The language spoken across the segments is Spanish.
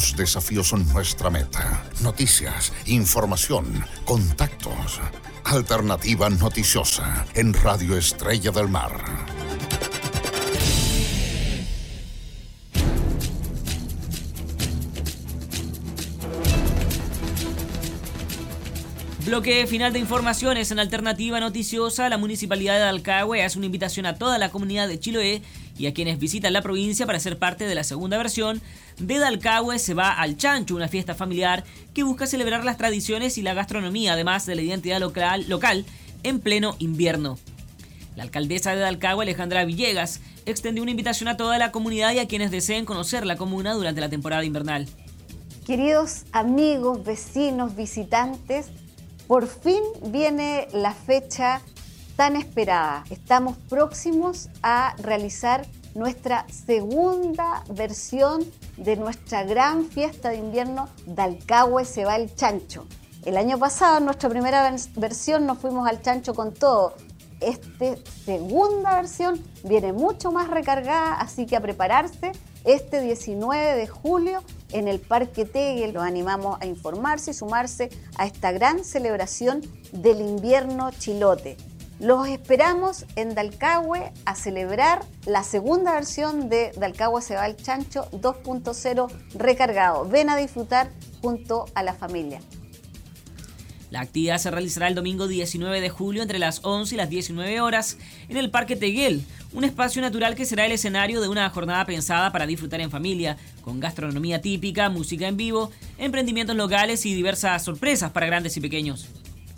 Los desafíos son nuestra meta. Noticias, información, contactos. Alternativa Noticiosa en Radio Estrella del Mar. Bloque final de informaciones en Alternativa Noticiosa. La Municipalidad de Dalcahue hace una invitación a toda la comunidad de Chiloé y a quienes visitan la provincia para ser parte de la segunda versión de Dalcahue se va al Chancho, una fiesta familiar que busca celebrar las tradiciones y la gastronomía, además de la identidad local en pleno invierno. La alcaldesa de Dalcahue, Alejandra Villegas, extendió una invitación a toda la comunidad y a quienes deseen conocer la comuna durante la temporada invernal. Queridos amigos, vecinos, visitantes, por fin viene la fecha tan esperada. Estamos próximos a realizar nuestra segunda versión de nuestra gran fiesta de invierno Dalcahue se va al Chancho. El año pasado, en nuestra primera versión, nos fuimos al Chancho con todo. Esta segunda versión viene mucho más recargada, así que a prepararse. Este 19 de julio en el Parque Teguel los animamos a informarse y sumarse a esta gran celebración del invierno chilote. Los esperamos en Dalcahue a celebrar la segunda versión de Dalcahue se va al Chancho 2.0 recargado. Ven a disfrutar junto a la familia. La actividad se realizará el domingo 19 de julio entre las 11 y las 19 horas en el Parque Teguel, un espacio natural que será el escenario de una jornada pensada para disfrutar en familia, con gastronomía típica, música en vivo, emprendimientos locales y diversas sorpresas para grandes y pequeños.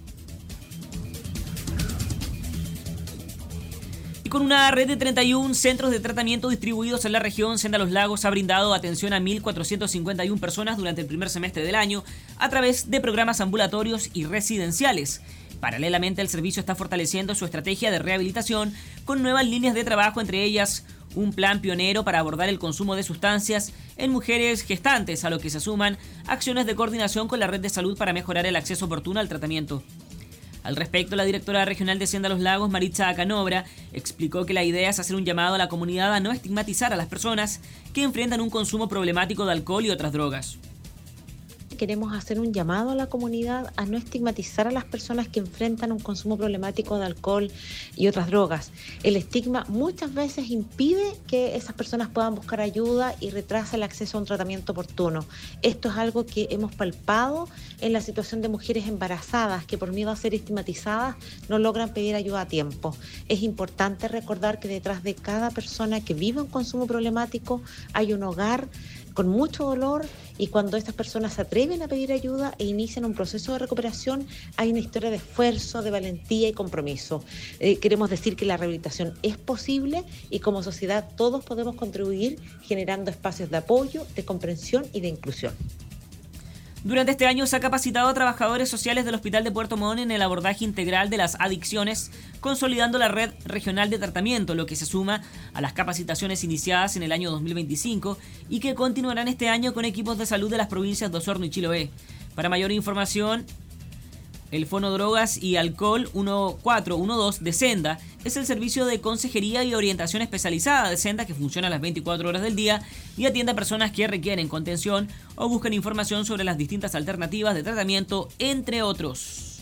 Y con una red de 31 centros de tratamiento distribuidos en la región, Senda Los Lagos ha brindado atención a 1.451 personas durante el primer semestre del año a través de programas ambulatorios y residenciales. Paralelamente, el servicio está fortaleciendo su estrategia de rehabilitación con nuevas líneas de trabajo, entre ellas un plan pionero para abordar el consumo de sustancias en mujeres gestantes, a lo que se suman acciones de coordinación con la red de salud para mejorar el acceso oportuno al tratamiento. Al respecto, la directora regional de Senda Los Lagos, Maritza Canobra, explicó que la idea es hacer un llamado a la comunidad a no estigmatizar a las personas que enfrentan un consumo problemático de alcohol y otras drogas. Queremos hacer un llamado a la comunidad a no estigmatizar a las personas que enfrentan un consumo problemático de alcohol y otras drogas. El estigma muchas veces impide que esas personas puedan buscar ayuda y retrasa el acceso a un tratamiento oportuno. Esto es algo que hemos palpado en la situación de mujeres embarazadas que por miedo a ser estigmatizadas no logran pedir ayuda a tiempo. Es importante recordar que detrás de cada persona que vive un consumo problemático hay un hogar con mucho dolor, y cuando estas personas se atreven a pedir ayuda e inician un proceso de recuperación, hay una historia de esfuerzo, de valentía y compromiso. Queremos decir que la rehabilitación es posible y como sociedad todos podemos contribuir generando espacios de apoyo, de comprensión y de inclusión. Durante este año se ha capacitado a trabajadores sociales del Hospital de Puerto Montt en el abordaje integral de las adicciones, consolidando la red regional de tratamiento, lo que se suma a las capacitaciones iniciadas en el año 2025 y que continuarán este año con equipos de salud de las provincias de Osorno y Chiloé. Para mayor información, el Fono Drogas y Alcohol 1412 de Senda es el servicio de consejería y orientación especializada de Senda que funciona a las 24 horas del día y atiende a personas que requieren contención o buscan información sobre las distintas alternativas de tratamiento, entre otros.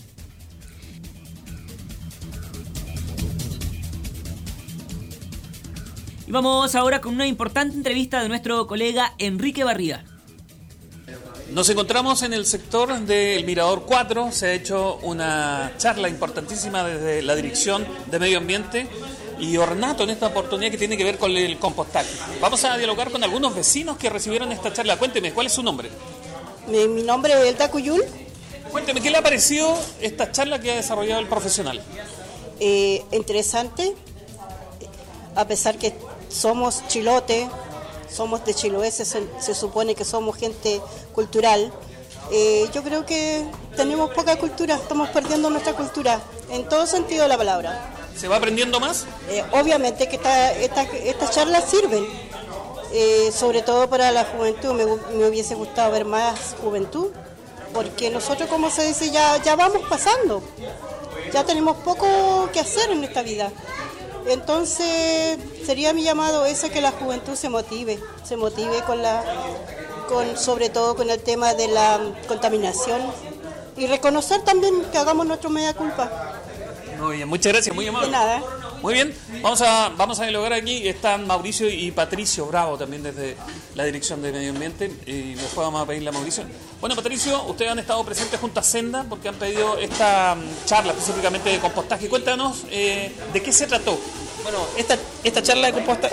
Y vamos ahora con una importante entrevista de nuestro colega Enrique Barriga. Nos encontramos en el sector del Mirador 4, se ha hecho una charla importantísima desde la Dirección de Medio Ambiente y Ornato en esta oportunidad que tiene que ver con el compostaje. Vamos a dialogar con algunos vecinos que recibieron esta charla. Cuénteme, ¿cuál es su nombre? Mi nombre es Elda Cuyul. Cuénteme, ¿qué le ha parecido esta charla que ha desarrollado el profesional? Interesante, a pesar que somos chilote, somos de Chiloé, se supone que somos gente cultural. Yo creo que tenemos poca cultura, estamos perdiendo nuestra cultura, en todo sentido de la palabra. ¿Se va aprendiendo más? Obviamente que estas charlas sirven, sobre todo para la juventud. Me hubiese gustado ver más juventud, porque nosotros, como se dice, ya vamos pasando, ya tenemos poco que hacer en esta vida. Entonces sería mi llamado ese, que la juventud se motive sobre todo con el tema de la contaminación y reconocer también que hagamos nuestra media culpa. Muy bien, muchas gracias, muy amable. De nada. Muy bien, vamos a dialogar aquí. Están Mauricio y Patricio Bravo también desde la Dirección de Medio Ambiente y después vamos a pedirle a Mauricio. Bueno, Patricio, ustedes han estado presentes junto a Senda porque han pedido esta charla específicamente de compostaje. Cuéntanos de qué se trató. Bueno, esta charla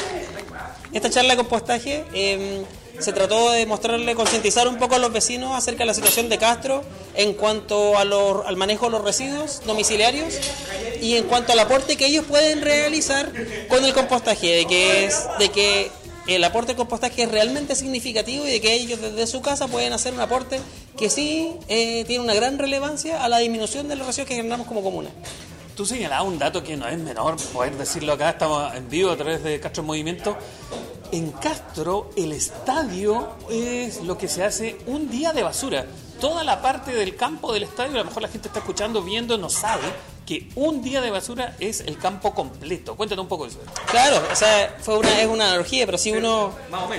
de compostaje se trató de concientizar un poco a los vecinos acerca de la situación de Castro en cuanto al manejo de los residuos domiciliarios y en cuanto al aporte que ellos pueden realizar con el compostaje, de que el aporte del compostaje es realmente significativo y de que ellos desde su casa pueden hacer un aporte que sí tiene una gran relevancia a la disminución de los residuos que generamos como comuna. Tú señalabas un dato que no es menor, poder decirlo acá, estamos en vivo a través de Castro en Movimiento. En Castro, el estadio es lo que se hace un día de basura. Toda la parte del campo del estadio, a lo mejor la gente está escuchando, viendo, no sabe que un día de basura es el campo completo. Cuéntanos un poco de eso. Claro, o sea, es una analogía, pero si uno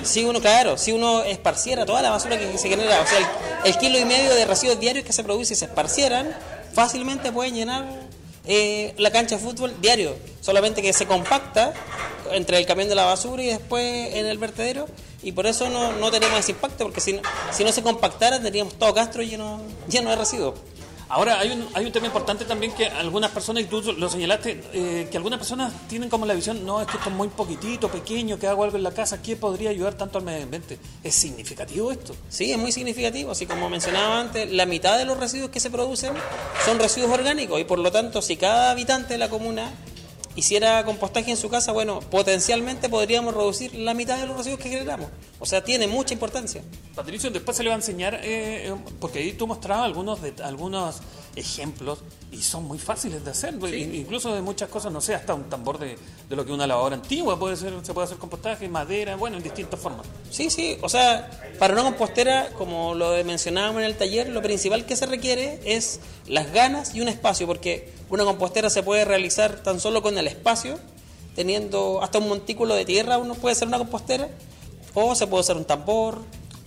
esparciera toda la basura que se genera, o sea, el 1,5 kilos de residuos diarios que se produce y se esparcieran, fácilmente pueden llenar la cancha de fútbol diario, solamente que se compacta entre el camión de la basura y después en el vertedero, y por eso no tenemos ese impacto, porque si no se compactara tendríamos todo Castro lleno de residuos. Ahora, hay un tema importante también que algunas personas, y tú lo señalaste, que algunas personas tienen como la visión, no, es que esto es muy poquitito, pequeño, que hago algo en la casa, ¿qué podría ayudar tanto al medio ambiente? ¿Es significativo esto? Sí, es muy significativo, así como mencionaba antes, la mitad de los residuos que se producen son residuos orgánicos, y por lo tanto, si cada habitante de la comuna hiciera compostaje en su casa, bueno, potencialmente podríamos reducir la mitad de los residuos que generamos. O sea, tiene mucha importancia. Patricio, después se le va a enseñar, porque ahí tú mostrabas algunos ejemplos y son muy fáciles de hacer, sí. Incluso de muchas cosas, no sé, hasta un tambor de lo que una lavadora antigua se puede hacer compostaje, madera, bueno, en distintas formas. Sí, o sea, para una compostera, como lo mencionábamos en el taller, lo principal que se requiere es las ganas y un espacio, porque una compostera se puede realizar tan solo con el espacio, teniendo hasta un montículo de tierra, uno puede hacer una compostera, o se puede usar un tambor,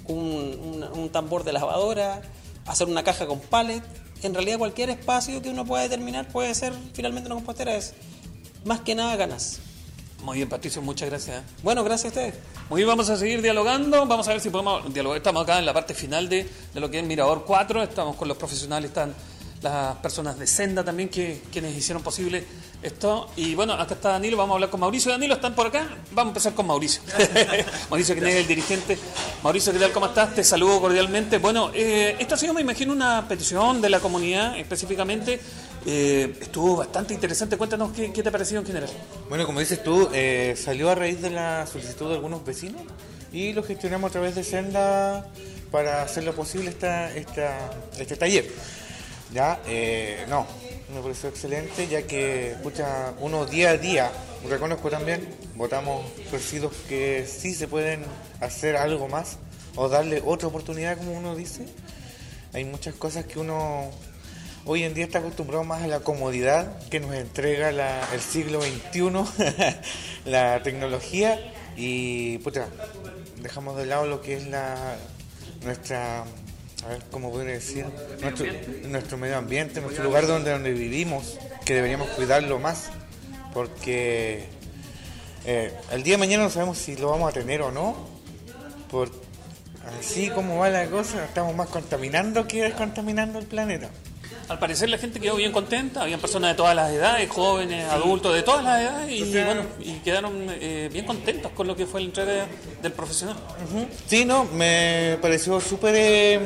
un tambor de lavadora, hacer una caja con pallet. En realidad cualquier espacio que uno pueda determinar puede ser finalmente una compostera, es más que nada ganas. Muy bien, Patricio, muchas gracias. Bueno, gracias a ustedes. Muy bien, vamos a seguir dialogando, vamos a ver si podemos dialogar. Estamos acá en la parte final de lo que es Mirador 4, estamos con los profesionales, están las personas de Senda también quienes hicieron posible esto. Y bueno, acá está Danilo, vamos a hablar con Mauricio. Danilo, ¿están por acá? Vamos a empezar con Mauricio. Mauricio, que es el dirigente. Mauricio, ¿qué tal? ¿Cómo estás? Te saludo cordialmente. Bueno, esto ha sido, me imagino, una petición de la comunidad específicamente. Estuvo bastante interesante. Cuéntanos qué te ha parecido en general. Bueno, como dices tú, salió a raíz de la solicitud de algunos vecinos y lo gestionamos a través de Senda para hacer lo posible este taller. Ya, me pareció excelente, ya que uno día a día, reconozco también, votamos residuos que sí se pueden hacer algo más o darle otra oportunidad, como uno dice. Hay muchas cosas que uno hoy en día está acostumbrado más a la comodidad que nos entrega el siglo XXI, la tecnología, y dejamos de lado lo que es nuestra... A ver, ¿cómo podría decir? Nuestro medio ambiente, nuestro lugar donde vivimos, que deberíamos cuidarlo más, porque el día de mañana no sabemos si lo vamos a tener o no, por así como va la cosa, estamos más contaminando que descontaminando el planeta. Al parecer la gente quedó bien contenta, habían personas de todas las edades, jóvenes, sí, adultos, de todas las edades, y quedaron bien contentos con lo que fue la entrega del profesional. Uh-huh. Sí, me pareció súper...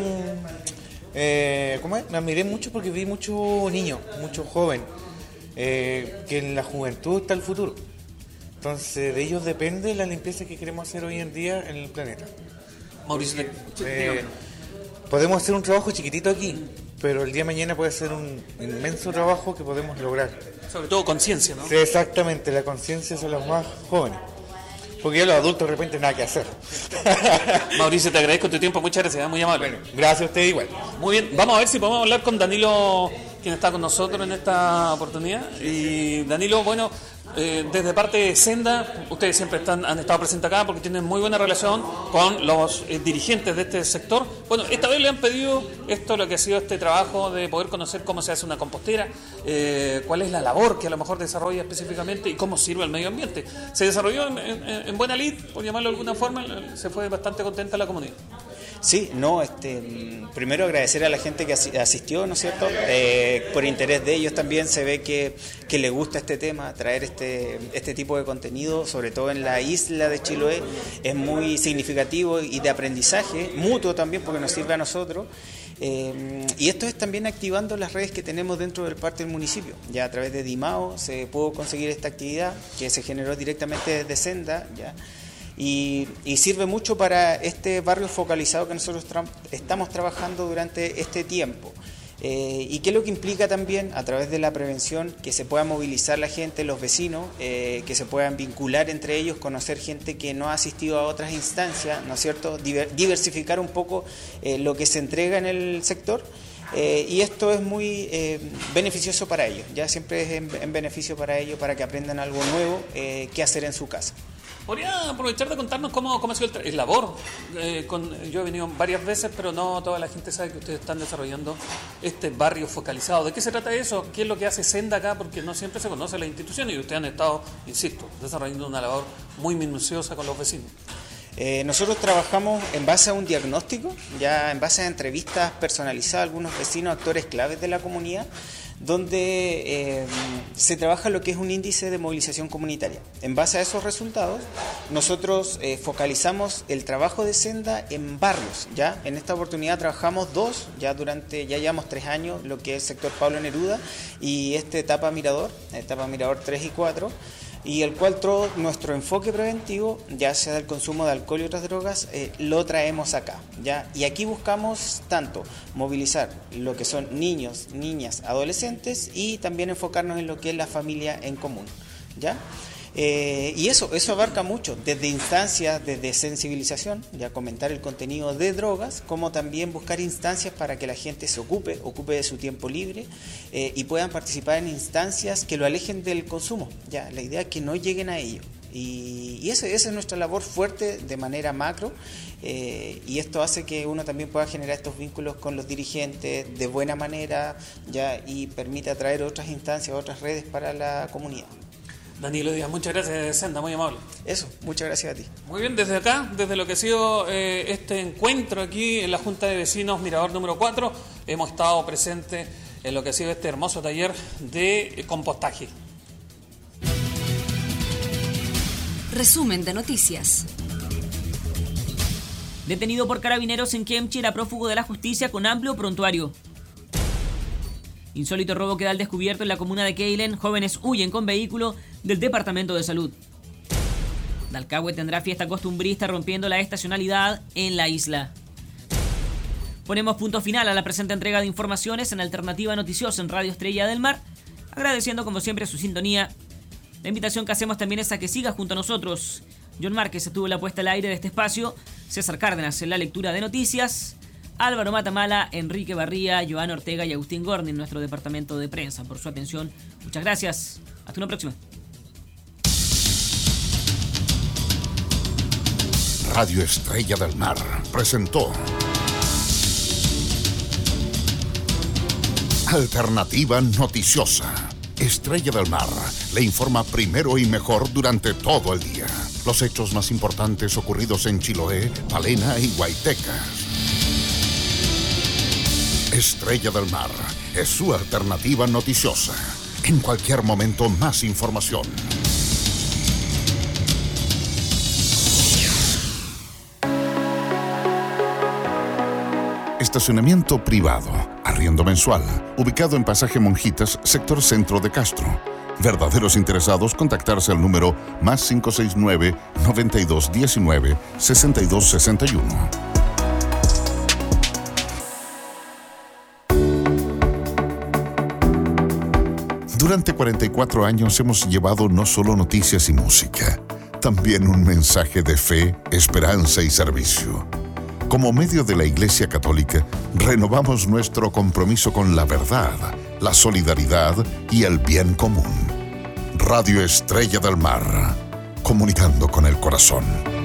Me admiré mucho porque vi mucho niño, mucho joven, que en la juventud está el futuro. Entonces de ellos depende la limpieza que queremos hacer hoy en día en el planeta. Mauricio, podemos hacer un trabajo chiquitito aquí, pero el día de mañana puede ser un inmenso trabajo que podemos lograr. Sobre todo conciencia, ¿no? Sí, exactamente, la conciencia son los más jóvenes. Porque ya los adultos de repente nada que hacer. Mauricio, te agradezco tu tiempo, muchas gracias, muy amable. Bueno, gracias a usted igual. Muy bien, vamos a ver si podemos hablar con Danilo, quien está con nosotros en esta oportunidad. Y Danilo, bueno, desde parte de Senda, ustedes siempre han estado presentes acá porque tienen muy buena relación con los dirigentes de este sector. Bueno, esta vez le han pedido lo que ha sido este trabajo de poder conocer cómo se hace una compostera, cuál es la labor que a lo mejor desarrolla específicamente y cómo sirve al medio ambiente. Se desarrolló en buena lid, por llamarlo de alguna forma, se fue bastante contenta la comunidad. Sí, no, primero agradecer a la gente que asistió, ¿no es cierto? Por interés de ellos también se ve que les gusta este tema, traer este tipo de contenido, sobre todo en la isla de Chiloé, es muy significativo y de aprendizaje, mutuo también porque nos sirve a nosotros. Y esto es también activando las redes que tenemos dentro del parque del municipio. Ya a través de Dimao se pudo conseguir esta actividad que se generó directamente desde Senda, ya. Y sirve mucho para este barrio focalizado que nosotros estamos trabajando durante este tiempo. ¿Y qué es lo que implica también a través de la prevención? Que se pueda movilizar la gente, los vecinos, que se puedan vincular entre ellos, conocer gente que no ha asistido a otras instancias, ¿no es cierto? Diversificar un poco lo que se entrega en el sector. Y esto es muy beneficioso para ellos, ya siempre es en beneficio para ellos, para que aprendan algo nuevo que hacer en su casa. ¿Podría aprovechar de contarnos cómo ha sido el labor? Yo he venido varias veces, pero no toda la gente sabe que ustedes están desarrollando este barrio focalizado. ¿De qué se trata eso? ¿Qué es lo que hace Senda acá? Porque no siempre se conoce la institución y ustedes han estado, insisto, desarrollando una labor muy minuciosa con los vecinos. Nosotros trabajamos en base a un diagnóstico, ya en base a entrevistas personalizadas a algunos vecinos, actores claves de la comunidad, donde se trabaja lo que es un índice de movilización comunitaria. En base a esos resultados, nosotros focalizamos el trabajo de Senda en barrios. ¿Ya? En esta oportunidad trabajamos ya llevamos 3 años, lo que es el sector Pablo Neruda y etapa Mirador 3 y 4, y el cual todo nuestro enfoque preventivo, ya sea del consumo de alcohol y otras drogas, lo traemos acá, ¿ya? Y aquí buscamos tanto movilizar lo que son niños, niñas, adolescentes y también enfocarnos en lo que es la familia en común, ¿ya? Y eso abarca mucho, desde instancias, desde sensibilización, ya comentar el contenido de drogas, como también buscar instancias para que la gente se ocupe de su tiempo libre y puedan participar en instancias que lo alejen del consumo, ya la idea es que no lleguen a ello. Y esa es nuestra labor fuerte de manera macro, y esto hace que uno también pueda generar estos vínculos con los dirigentes de buena manera, ya, y permite atraer otras instancias, otras redes para la comunidad. Danilo Díaz, muchas gracias, Senda, muy amable. Eso, muchas gracias a ti. Muy bien, desde acá, desde lo que ha sido este encuentro aquí en la Junta de Vecinos Mirador número 4, hemos estado presentes en lo que ha sido este hermoso taller de compostaje. Resumen de noticias. Detenido por carabineros en Kemchi, era prófugo de la justicia con amplio prontuario. Insólito robo queda al descubierto en la comuna de Keilen. Jóvenes huyen con vehículo del Departamento de Salud. Dalcahue tendrá fiesta costumbrista rompiendo la estacionalidad en la isla. Ponemos punto final a la presente entrega de informaciones en Alternativa Noticiosa en Radio Estrella del Mar, agradeciendo como siempre su sintonía. La invitación que hacemos también es a que siga junto a nosotros. John Márquez estuvo en la puesta al aire de este espacio, César Cárdenas en la lectura de noticias, Álvaro Matamala, Enrique Barría, Joan Ortega y Agustín Gorni en nuestro departamento de prensa. Por su atención, muchas gracias. Hasta una próxima. Radio Estrella del Mar presentó Alternativa Noticiosa. Estrella del Mar le informa primero y mejor durante todo el día. Los hechos más importantes ocurridos en Chiloé, Palena y Guaytecas. Estrella del Mar es su alternativa noticiosa. En cualquier momento, más información. Estacionamiento privado, arriendo mensual, ubicado en Pasaje Monjitas, sector centro de Castro. Verdaderos interesados, contactarse al número +569 9219 6261. Durante 44 años hemos llevado no solo noticias y música, también un mensaje de fe, esperanza y servicio. Como medio de la Iglesia Católica, renovamos nuestro compromiso con la verdad, la solidaridad y el bien común. Radio Estrella del Mar, comunicando con el corazón.